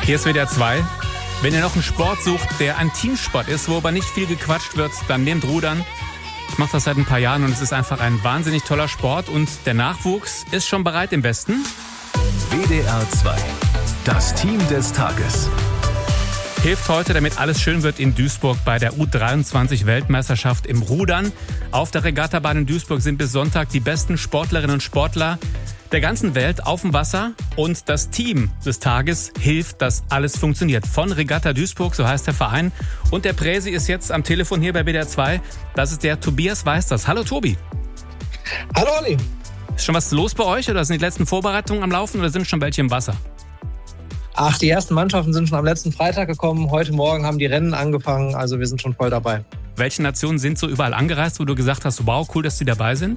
Hier ist WDR 2. Wenn ihr noch einen Sport sucht, der ein Teamsport ist, wo aber nicht viel gequatscht wird, dann nehmt Rudern. Ich mache das seit ein paar Jahren und es ist einfach ein wahnsinnig toller Sport und der Nachwuchs ist schon bereit im Westen. WDR 2. Das Team des Tages. Hilft heute, damit alles schön wird in Duisburg bei der U23-Weltmeisterschaft im Rudern. Auf der Regattabahn in Duisburg sind bis Sonntag die besten Sportlerinnen und Sportler der ganzen Welt auf dem Wasser. Und das Team des Tages hilft, dass alles funktioniert. Von Regatta Duisburg, so heißt der Verein. Und der Präsi ist jetzt am Telefon hier bei WDR 2. Das ist der Tobias Weisters. Hallo Tobi. Hallo Olli. Ist schon was los bei euch oder sind die letzten Vorbereitungen am Laufen oder sind schon welche im Wasser? Ach, die ersten Mannschaften sind schon am letzten Freitag gekommen. Heute Morgen haben die Rennen angefangen, also wir sind schon voll dabei. Welche Nationen sind so überall angereist, wo du gesagt hast, wow, cool, dass die dabei sind?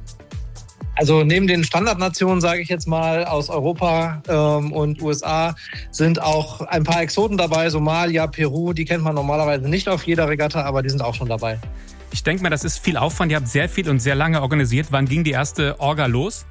Also neben den Standardnationen, sage ich jetzt mal, aus Europa und USA sind auch ein paar Exoten dabei. Somalia, Peru, die kennt man normalerweise nicht auf jeder Regatta, aber die sind auch schon dabei. Ich denke mal, das ist viel Aufwand. Ihr habt sehr viel und sehr lange organisiert. Wann ging die erste Orga los?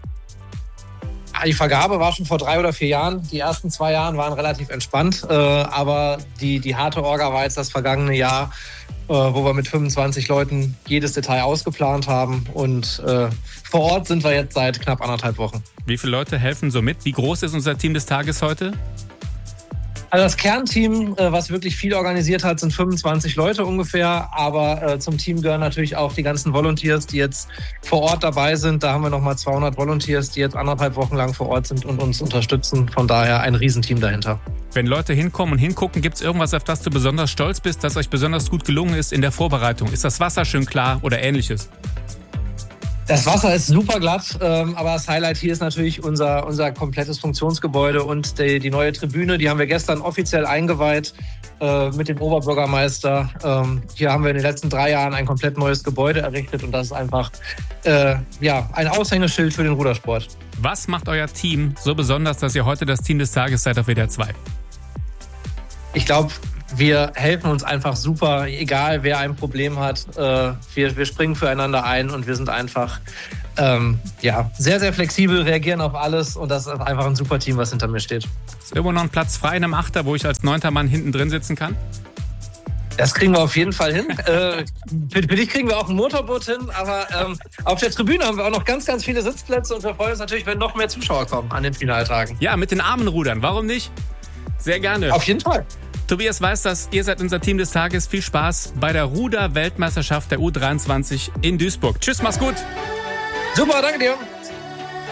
Die Vergabe war schon vor 3 oder 4 Jahren. Die ersten 2 Jahre waren relativ entspannt, aber die harte Orga war jetzt das vergangene Jahr, wo wir mit 25 Leuten jedes Detail ausgeplant haben. Und vor Ort sind wir jetzt seit knapp 1,5 Wochen. Wie viele Leute helfen so mit? Wie groß ist unser Team des Tages heute? Also das Kernteam, was wirklich viel organisiert hat, sind 25 Leute ungefähr. Aber zum Team gehören natürlich auch die ganzen Volunteers, die jetzt vor Ort dabei sind. Da haben wir nochmal 200 Volunteers, die jetzt 1,5 Wochen lang vor Ort sind und uns unterstützen. Von daher ein Riesenteam dahinter. Wenn Leute hinkommen und hingucken, gibt es irgendwas, auf das du besonders stolz bist, das euch besonders gut gelungen ist in der Vorbereitung? Ist das Wasser schön klar oder Ähnliches? Das Wasser ist super glatt, aber das Highlight hier ist natürlich unser komplettes Funktionsgebäude und die neue Tribüne. Die haben wir gestern offiziell eingeweiht mit dem Oberbürgermeister. Hier haben wir in den letzten 3 Jahren ein komplett neues Gebäude errichtet und das ist einfach ein Aushängeschild für den Rudersport. Was macht euer Team so besonders, dass ihr heute das Team des Tages seid auf WDR 2? Ich glaube, wir helfen uns einfach super, egal wer ein Problem hat. Wir springen füreinander ein und wir sind einfach sehr, sehr flexibel, reagieren auf alles und das ist einfach ein super Team, was hinter mir steht. Ist irgendwo noch ein Platz frei in einem Achter, wo ich als 9. Mann hinten drin sitzen kann? Das kriegen wir auf jeden Fall hin. Für dich kriegen wir auch ein Motorboot hin, aber auf der Tribüne haben wir auch noch ganz, ganz viele Sitzplätze und wir freuen uns natürlich, wenn noch mehr Zuschauer kommen an den Finaltagen. Ja, mit den Armen rudern, warum nicht? Sehr gerne. Auf jeden Fall. Tobias Weisters, ihr seid unser Team des Tages. Viel Spaß bei der Ruder-Weltmeisterschaft der U23 in Duisburg. Tschüss, mach's gut. Super, danke dir.